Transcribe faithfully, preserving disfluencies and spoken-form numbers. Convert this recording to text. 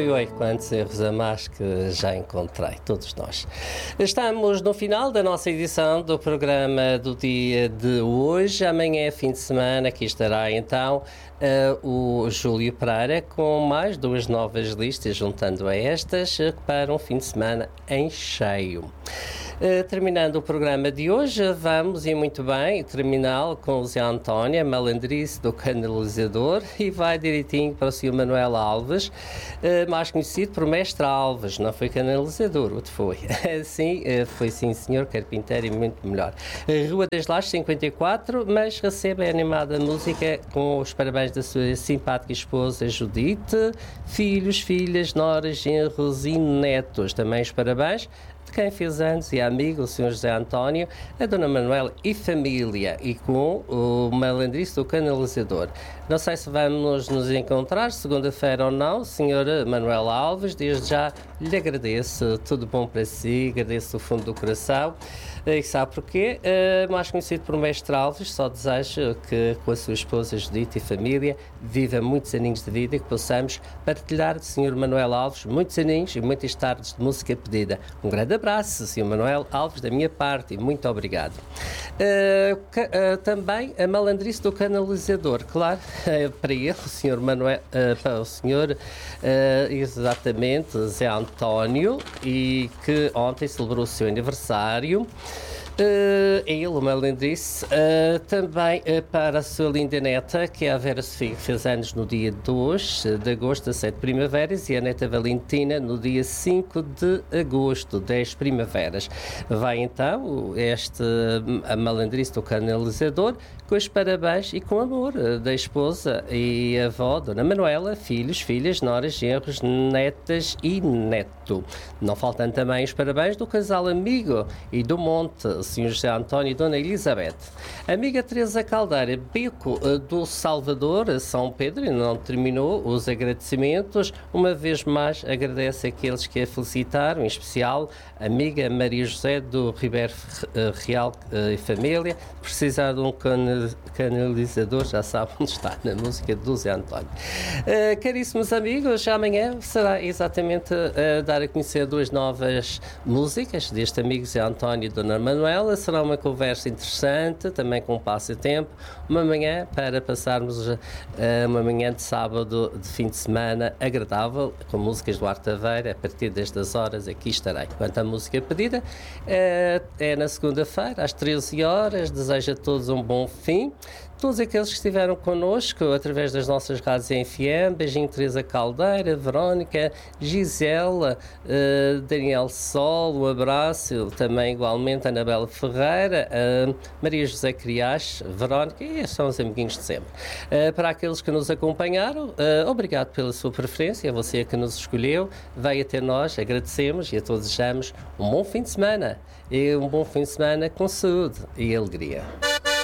Oi, oi, quantos erros a mais que já encontrei, todos nós. Estamos no final da nossa edição do programa do dia de hoje. Amanhã é fim de semana, aqui estará então uh, o Júlio Pereira com mais duas novas listas, juntando a estas, uh, para um fim de semana em cheio. Uh, terminando o programa de hoje, vamos, e muito bem, terminá-lo com o Zé António, a malandrice do canalizador, e vai direitinho para o senhor Manuel Alves, uh, mais conhecido por Mestre Alves. Não foi canalizador, outro foi. Sim, uh, foi sim, senhor carpinteiro, e muito melhor. Uh, Rua das Lajes, cinquenta e quatro, mas recebe a animada música com os parabéns da sua simpática esposa Judite, filhos, filhas, noras, genros e netos. Também os parabéns de quem fez anos e amigo, o senhor José António, a dona Manuela e família, e com o malandrice do canalizador. Não sei se vamos nos encontrar segunda-feira ou não, senhor Manuel Alves, desde já lhe agradeço, tudo bom para si, agradeço do fundo do coração. E sabe porquê? Uh, mais conhecido por Mestre Alves, só desejo que com a sua esposa Judite e família viva muitos aninhos de vida e que possamos partilhar do senhor Manuel Alves muitos aninhos e muitas tardes de música pedida. Um grande abraço, senhor Manuel Alves, da minha parte, e muito obrigado. Uh, uh, também a malandrice do canalizador, claro, uh, para ele, o senhor Manuel, uh, para o senhor uh, exatamente, Zé António, e que ontem celebrou o seu aniversário. Uh, ele, o malandrice, uh, também uh, para a sua linda neta, que é a Vera Sofia, que fez anos no dia dois de agosto, das sete primaveras, e a neta Valentina no dia cinco de agosto, dez primaveras. Vai então este, a malandrice do canalizador, com os parabéns e com amor da esposa e avó, Dona Manuela, filhos, filhas, noras, genros, netas e neto. Não faltam também os parabéns do casal amigo e do monte, o senhor José António e Dona Elizabeth. Amiga Teresa Caldeira, Beco do Salvador, São Pedro, e não terminou os agradecimentos. Uma vez mais agradece àqueles que a felicitaram, em especial a amiga Maria José do Ribeiro Real e família. Precisar de um canalizador, já sabe onde está, na música do Zé António. Uh, caríssimos amigos, amanhã será exatamente uh, dar a conhecer duas novas músicas deste amigo Zé António e Dona Manuela. Será uma conversa interessante, também com um passatempo, uma manhã para passarmos uh, uma manhã de sábado de fim de semana agradável, com músicas do Arte Aveira. A partir destas horas aqui estarei. Quanto à música pedida, uh, é na segunda-feira, às treze horas. Desejo a todos um bom fim. Todos aqueles que estiveram connosco através das nossas rádios em F M, beijinho Teresa Caldeira, Verónica, Gisela, uh, Daniel Sol, um abraço, também igualmente Anabela Ferreira, uh, Maria José Criache, Verónica, e estes são os amiguinhos de sempre. Uh, para aqueles que nos acompanharam, uh, obrigado pela sua preferência, você que nos escolheu, veio até nós, agradecemos e a todos desejamos um bom fim de semana, e um bom fim de semana com saúde e alegria.